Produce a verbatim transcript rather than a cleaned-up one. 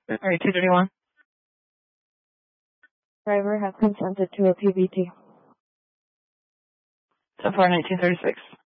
All right, two thirty-one. Driver has consented to a P B T. So far, nineteen thirty-six.